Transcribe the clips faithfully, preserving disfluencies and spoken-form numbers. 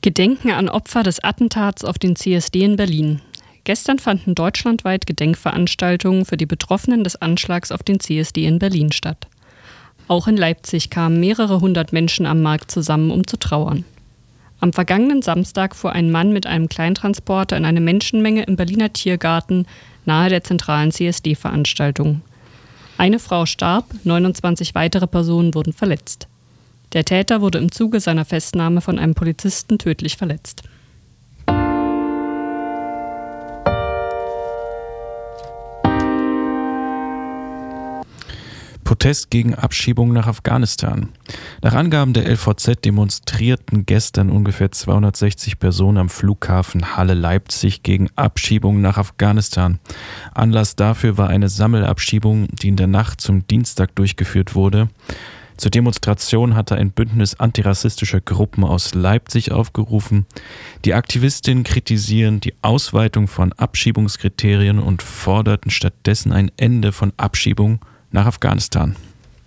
Gedenken an Opfer des Attentats auf den C S D in Berlin. Gestern fanden deutschlandweit Gedenkveranstaltungen für die Betroffenen des Anschlags auf den C S D in Berlin statt. Auch in Leipzig kamen mehrere hundert Menschen am Markt zusammen, um zu trauern. Am vergangenen Samstag fuhr ein Mann mit einem Kleintransporter in eine Menschenmenge im Berliner Tiergarten nahe der zentralen C S D-Veranstaltung. Eine Frau starb, neunundzwanzig weitere Personen wurden verletzt. Der Täter wurde im Zuge seiner Festnahme von einem Polizisten tödlich verletzt. Protest gegen Abschiebung nach Afghanistan. Nach Angaben der L V Z demonstrierten gestern ungefähr zweihundertsechzig Personen am Flughafen Halle-Leipzig gegen Abschiebung nach Afghanistan. Anlass dafür war eine Sammelabschiebung, die in der Nacht zum Dienstag durchgeführt wurde. Zur Demonstration hatte ein Bündnis antirassistischer Gruppen aus Leipzig aufgerufen. Die Aktivistinnen kritisierten die Ausweitung von Abschiebungskriterien und forderten stattdessen ein Ende von Abschiebung nach Afghanistan.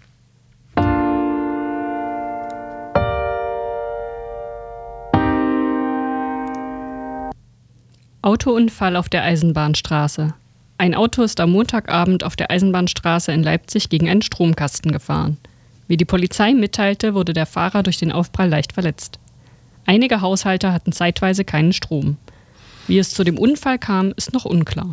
Autounfall auf der Eisenbahnstraße. Ein Auto ist am Montagabend auf der Eisenbahnstraße in Leipzig gegen einen Stromkasten gefahren. Wie die Polizei mitteilte, wurde der Fahrer durch den Aufprall leicht verletzt. Einige Haushalte hatten zeitweise keinen Strom. Wie es zu dem Unfall kam, ist noch unklar.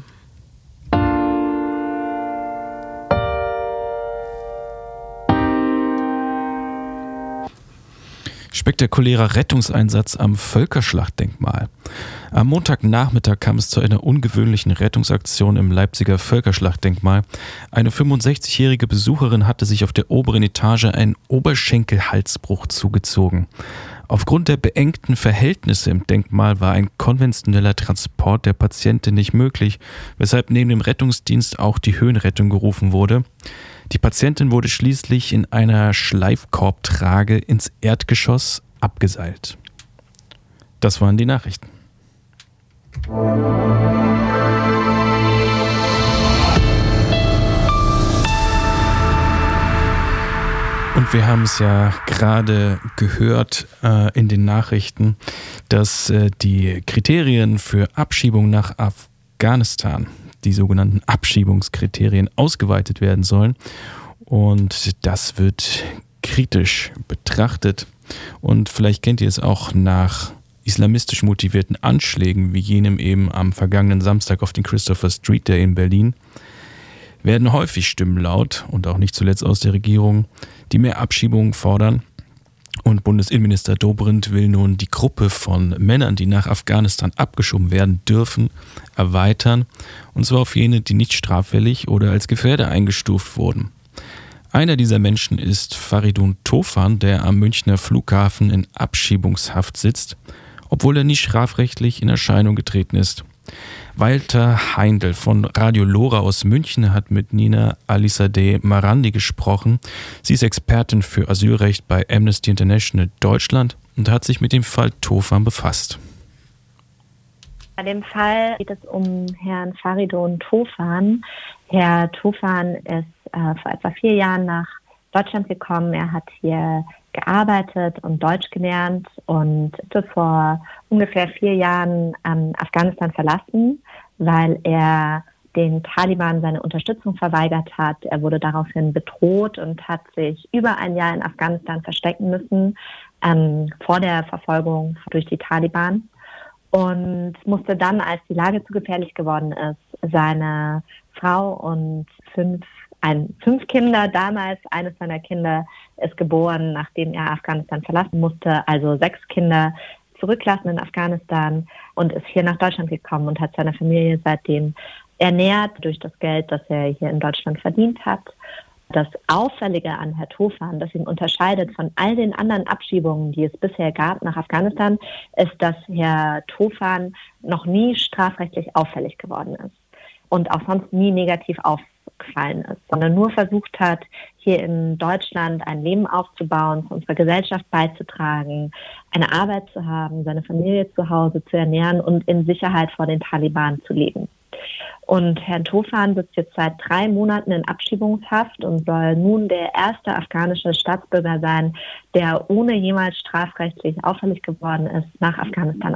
Spektakulärer Rettungseinsatz am Völkerschlachtdenkmal. Am Montagnachmittag kam es zu einer ungewöhnlichen Rettungsaktion im Leipziger Völkerschlachtdenkmal. Eine fünfundsechzigjährige Besucherin hatte sich auf der oberen Etage einen Oberschenkelhalsbruch zugezogen. Aufgrund der beengten Verhältnisse im Denkmal war ein konventioneller Transport der Patientin nicht möglich, weshalb neben dem Rettungsdienst auch die Höhenrettung gerufen wurde. Die Patientin wurde schließlich in einer Schleifkorbtrage ins Erdgeschoss abgeseilt. Das waren die Nachrichten. Und wir haben es ja gerade gehört äh, in den Nachrichten, dass äh, die Kriterien für Abschiebung nach Afghanistan, die sogenannten Abschiebungskriterien, ausgeweitet werden sollen. Und das wird kritisch betrachtet. Und vielleicht kennt ihr es auch nach islamistisch motivierten Anschlägen, wie jenem eben am vergangenen Samstag auf den Christopher Street Day in Berlin, werden häufig Stimmen laut und auch nicht zuletzt aus der Regierung, die mehr Abschiebungen fordern. Und Bundesinnenminister Dobrindt will nun die Gruppe von Männern, die nach Afghanistan abgeschoben werden dürfen, erweitern. Und zwar auf jene, die nicht straffällig oder als Gefährder eingestuft wurden. Einer dieser Menschen ist Faridun Tofan, der am Münchner Flughafen in Abschiebungshaft sitzt, obwohl er nie strafrechtlich in Erscheinung getreten ist. Walter Heindl von Radio Lora aus München hat mit Nina Alizadeh Marandi gesprochen. Sie ist Expertin für Asylrecht bei Amnesty International Deutschland und hat sich mit dem Fall Tofan befasst. Bei dem Fall geht es um Herrn Faridun Tofan. Herr Tofan ist äh, vor etwa vier Jahren nach Deutschland gekommen. Er hat hier gearbeitet und Deutsch gelernt und ist vor ungefähr vier Jahren ähm, Afghanistan verlassen, weil er den Taliban seine Unterstützung verweigert hat. Er wurde daraufhin bedroht und hat sich über ein Jahr in Afghanistan verstecken müssen ähm, vor der Verfolgung durch die Taliban und musste dann, als die Lage zu gefährlich geworden ist, seine Frau und fünf Ein, fünf Kinder damals, eines seiner Kinder ist geboren, nachdem er Afghanistan verlassen musste, also sechs Kinder zurücklassen in Afghanistan und ist hier nach Deutschland gekommen und hat seine Familie seitdem ernährt durch das Geld, das er hier in Deutschland verdient hat. Das Auffällige an Herrn Tofan, das ihn unterscheidet von all den anderen Abschiebungen, die es bisher gab nach Afghanistan, ist, dass Herr Tofan noch nie strafrechtlich auffällig geworden ist und auch sonst nie negativ aufgefallen gefallen ist, sondern nur versucht hat, hier in Deutschland ein Leben aufzubauen, zu unserer Gesellschaft beizutragen, eine Arbeit zu haben, seine Familie zu Hause zu ernähren und in Sicherheit vor den Taliban zu leben. Und Herr Tofan sitzt jetzt seit drei Monaten in Abschiebungshaft und soll nun der erste afghanische Staatsbürger sein, der ohne jemals strafrechtlich auffällig geworden ist, nach Afghanistan